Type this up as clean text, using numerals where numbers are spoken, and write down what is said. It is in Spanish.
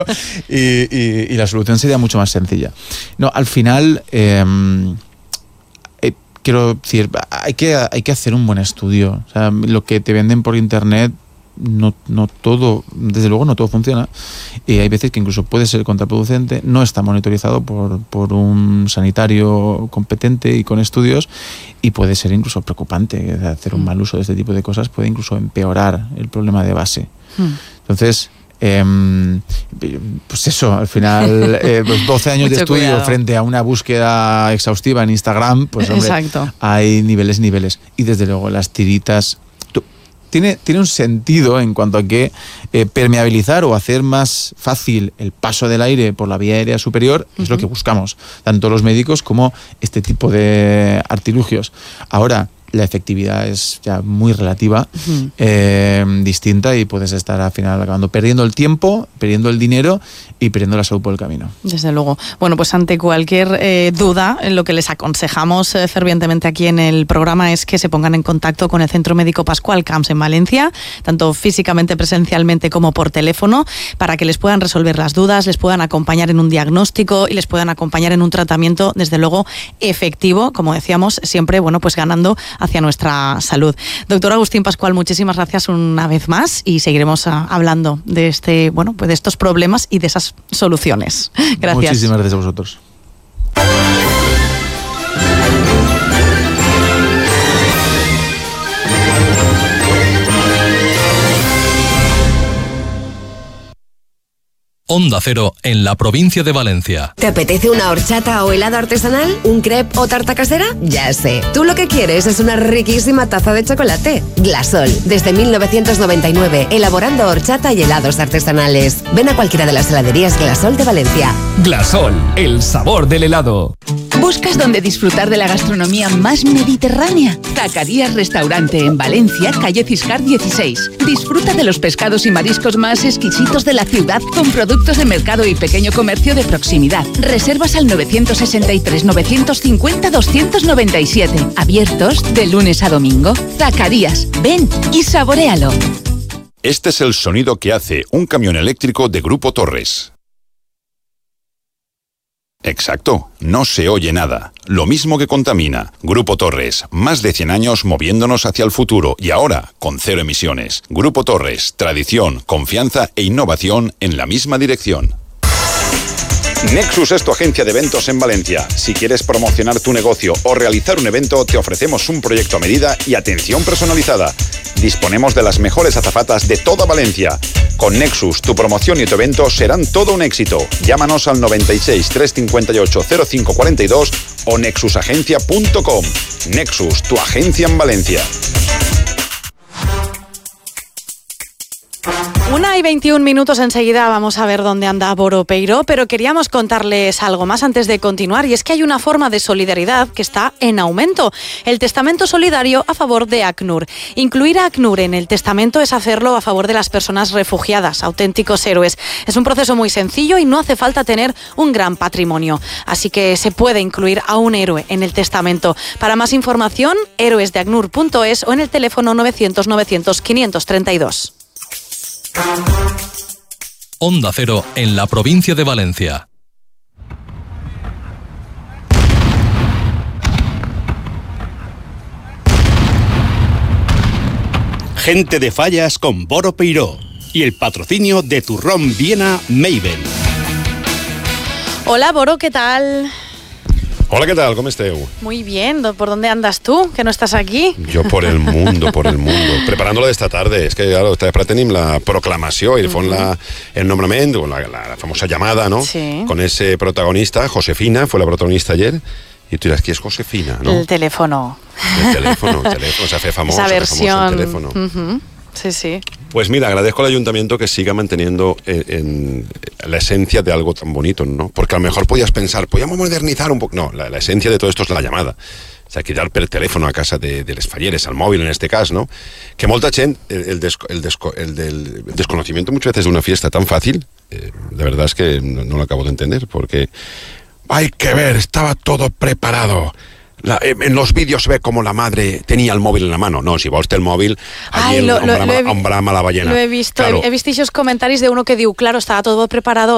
y la solución sería mucho más sencilla. No, al final, quiero decir, hay que hacer un buen estudio. O sea, lo que te venden por internet, no todo, desde luego no todo funciona, y hay veces que incluso puede ser contraproducente, no está monitorizado por un sanitario competente y con estudios, y puede ser incluso preocupante. Hacer un mal uso de este tipo de cosas puede incluso empeorar el problema de base. Entonces, pues eso, al final, pues 12 años de estudio cuidado frente a una búsqueda exhaustiva en Instagram, pues hombre, exacto, hay niveles, y desde luego las tiritas tiene un sentido en cuanto a que permeabilizar o hacer más fácil el paso del aire por la vía aérea superior es lo que buscamos, tanto los médicos como este tipo de artilugios. Ahora, la efectividad es ya muy relativa, distinta, y puedes estar al final acabando perdiendo el tiempo, perdiendo el dinero y perdiendo la salud por el camino. Desde luego. Bueno, pues ante cualquier duda, lo que les aconsejamos fervientemente aquí en el programa es que se pongan en contacto con el Centro Médico Pascual Camps en Valencia, tanto físicamente, presencialmente como por teléfono, para que les puedan resolver las dudas, les puedan acompañar en un diagnóstico y les puedan acompañar en un tratamiento, desde luego, efectivo, como decíamos, siempre, bueno, pues ganando hacia nuestra salud. Doctor Agustín Pascual, muchísimas gracias una vez más, y seguiremos hablando de pues de estos problemas y de esas soluciones. Gracias. Muchísimas gracias a vosotros. Onda Cero en la provincia de Valencia. ¿Te apetece una horchata o helado artesanal? ¿Un crepe o tarta casera? Ya sé. Tú lo que quieres es una riquísima taza de chocolate. Glasol, desde 1999, elaborando horchata y helados artesanales. Ven a cualquiera de las heladerías Glasol de Valencia. Glasol, el sabor del helado. ¿Buscas dónde disfrutar de la gastronomía más mediterránea? Zacarías Restaurante en Valencia, calle Ciscar 16. Disfruta de los pescados y mariscos más exquisitos de la ciudad con productos de mercado y pequeño comercio de proximidad. Reservas al 963 950 297. Abiertos de lunes a domingo. Zacarías, ven y saboréalo. Este es el sonido que hace un camión eléctrico de Grupo Torres. Exacto, no se oye nada. Lo mismo que contamina. Grupo Torres, más de 100 años moviéndonos hacia el futuro, y ahora con 0 emisiones. Grupo Torres, tradición, confianza e innovación en la misma dirección. Nexus es tu agencia de eventos en Valencia. Si quieres promocionar tu negocio o realizar un evento, te ofrecemos un proyecto a medida y atención personalizada. Disponemos de las mejores azafatas de toda Valencia. Con Nexus, tu promoción y tu evento serán todo un éxito. Llámanos al 96 358 0542 o nexusagencia.com. Nexus, tu agencia en Valencia. 1:21, enseguida vamos a ver dónde anda Boro Peiro, pero queríamos contarles algo más antes de continuar, y es que hay una forma de solidaridad que está en aumento: el testamento solidario a favor de ACNUR. Incluir a ACNUR en el testamento es hacerlo a favor de las personas refugiadas, auténticos héroes. Es un proceso muy sencillo y no hace falta tener un gran patrimonio, así que se puede incluir a un héroe en el testamento. Para más información, héroesdeacnur.es o en el teléfono 900 900 532. Onda Cero en la provincia de Valencia. Gente de Fallas con Boro Peiro y el patrocinio de Turrón Viena Mabel. Hola Boro, ¿qué tal? Hola, ¿qué tal? ¿Cómo estás? Muy bien. ¿Por dónde andas tú, que no estás aquí? Jo por el mundo. Preparant-lo d'esta tarda. És que ara tenim la proclamació i el nombrament, la famosa llamada, ¿no? Sí. Con ese protagonista, Josefina, fue la protagonista ayer. Y tú dirás, ¿quién es Josefina? ¿No? El teléfono. El teléfono. Se hace famoso. Esa versión. El teléfono. Uh-huh. Sí, sí. Pues mira, agradezco al ayuntamiento que siga manteniendo en la esencia de algo tan bonito, ¿no? Porque a lo mejor podías pensar, podíamos modernizar un poco. No, la esencia de todo esto es la llamada. O sea, cridar per telèfon a casa de les falleres, al mòbil en este cas, ¿no? Que molta gent, el desconocimiento muchas veces de una fiesta tan fácil, de verdad es que no lo acabo de entender, porque hay que ver, estaba todo preparado. En los vídeos se ve como la madre tenía el móvil en la mano. No, si vols té el móvil, allí on brama la ballena. Lo he visto. Claro. He visto esos comentarios de uno que diu, claro, estaba todo preparado